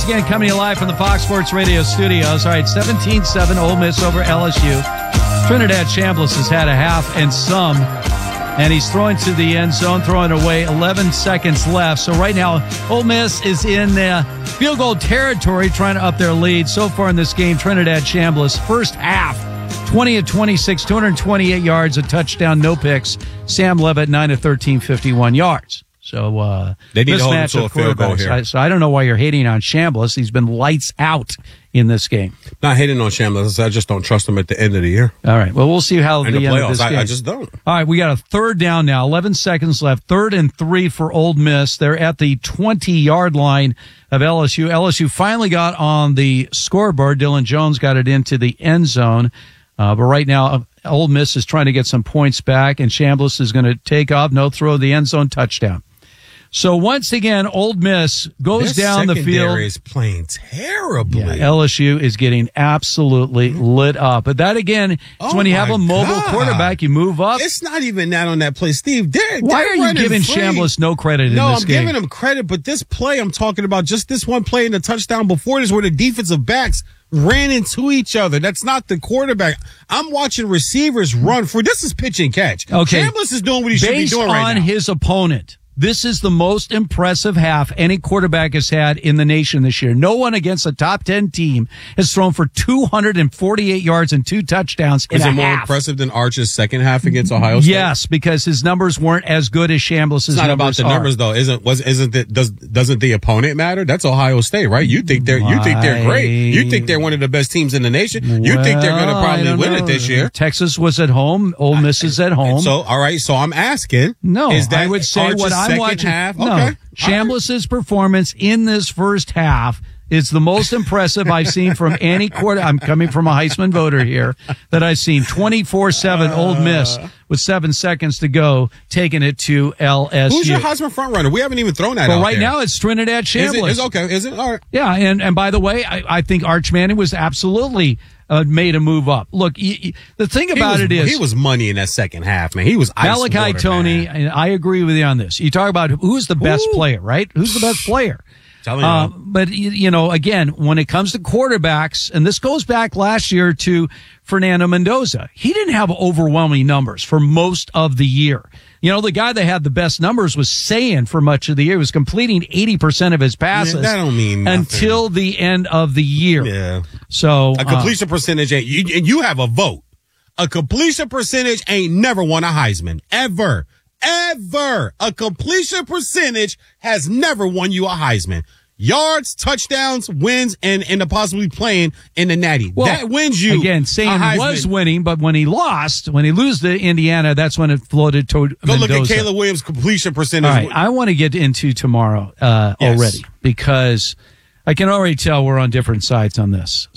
again coming to you live from the Fox Sports Radio studios. All right, 17-7 Ole Miss over LSU. Trinidad Chambliss has had a half and some, and he's throwing to the end zone, throwing away 11 seconds left. So right now, Ole Miss is in field goal territory, trying to up their lead. So far in this game, Trinidad Chambliss, first half, 20 of 26, 228 yards, a touchdown, no picks. Sam Levitt, 9 of 13, 51 yards. So they need to hold him to a field goal here. So I don't know why you're hating on Chambliss. He's been lights out in this game. Not hating on Chambliss. I just don't trust him at the end of the year. All right. Well, we'll see how in the end playoffs, of this game. I just don't. All right. We got a third down now. 11 seconds left. 3rd and 3 for Ole Miss. They're at the 20-yard line of LSU. LSU finally got on the scoreboard. Dylan Jones got it into the end zone. But right now, Ole Miss is trying to get some points back, and Chambliss is going to take off. No throw, the end zone touchdown. So once again, Ole Miss goes down the field. Secondary is playing terribly. Yeah, LSU is getting absolutely lit up. But that, again, is when you have a mobile quarterback, you move up. It's not even that on that play. Steve, why are you giving Chambliss no credit in this game? No, I'm giving him credit, but this play I'm talking about, just this one play in the touchdown before this where the defensive backs ran into each other. That's not the quarterback. I'm watching receivers run for this is pitch and catch. Okay. Chambliss is doing what he should be doing right now. Based on his opponent, this is the most impressive half any quarterback has had in the nation this year. No one against a top 10 team has thrown for 248 yards and 2 toucn't Is it more impressive than Arch's second half against Ohio State? Yes, because his numbers weren't as good as Chambliss's. It's not about the numbers though. Doesn't the opponent matter? That's Ohio State, right? You think they're great. You think they're one of the best teams in the nation. You think they're going to probably win it this year. Texas was at home. Ole Miss is at home. So, all right. So I'm asking. No, is that I would say Arch's what I'm watching. Half? No, okay. Chambliss's performance in this first half is the most impressive I've seen from any quarter. I'm coming from a Heisman voter here that I've seen. 24-7 Ole Miss with 7 seconds to go, taking it to LSU. Who's your Heisman front runner? We haven't even thrown that out right there. now it's Trinidad Chambliss. Is it? All right. Yeah, and by the way, I think Arch Manning was absolutely made a move up. Look, the thing about it is he was money in that second half, man. He was ice Malachi water, Tony, man. and I agree with you on this. You talk about who's the best player, right? Who's the best player? But, again, when it comes to quarterbacks, and this goes back last year to Fernando Mendoza, he didn't have overwhelming numbers for most of the year. The guy that had the best numbers was Sayan for much of the year. He was completing 80% of his passes. That don't mean nothing. Until the end of the year. Yeah. So a completion percentage ain't, you have a vote. A completion percentage ain't never won a Heisman. Ever. A completion percentage has never won you a Heisman. Yards, touchdowns, wins, and the possibly playing in the Natty. Well, that wins you. Again, Sayan was winning, but when he lose to Indiana, that's when it floated to Mendoza. Go look at Caleb Williams' completion percentage. All right, I want to get into tomorrow already because I can already tell we're on different sides on this.